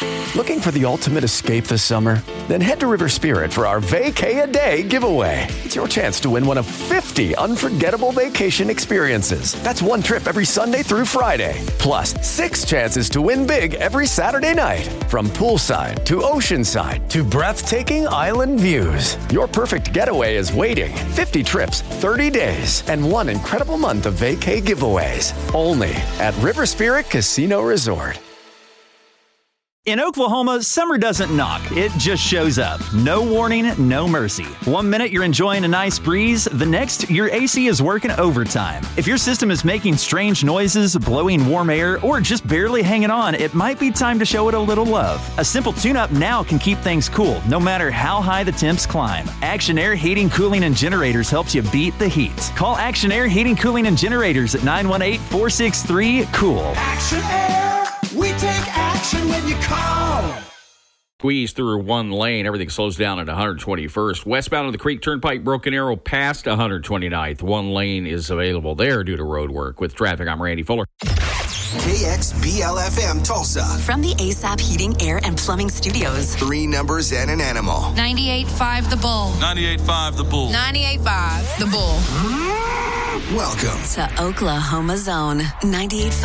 Looking for the ultimate escape this summer? Then head to River Spirit for our Vacay-A-Day giveaway. It's your chance to win one of 50 unforgettable vacation experiences. That's one trip every Sunday through Friday. Plus, 6 chances to win big every Saturday night. From poolside to oceanside to breathtaking island views. Your perfect getaway is waiting. 50 trips, 30 days, and one incredible month of vacay giveaways. Only at River Spirit Casino Resort. In Oklahoma, summer doesn't knock, it just shows up. No warning, no mercy. One minute you're enjoying a nice breeze, the next your AC is working overtime. If your system is making strange noises, blowing warm air, or just barely hanging on, it might be time to show it a little love. A simple tune-up now can keep things cool, no matter how high the temps climb. Action Air Heating, Cooling, and Generators helps you beat the heat. Call Action Air Heating, Cooling, and Generators at 918-463-COOL. Action Air, we take action when you call. Squeeze through one lane. Everything slows down at 121st. Westbound of the Creek Turnpike, Broken Arrow past 129th. One lane is available there due to road work. With traffic, I'm Randy Fuller. KXBL-FM Tulsa. From the ASAP Heating, Air, and Plumbing Studios. 3 numbers and an animal. 98.5 The Bull. 98.5 The Bull. 98.5 The Bull. Welcome to Oklahoma's Own 98.5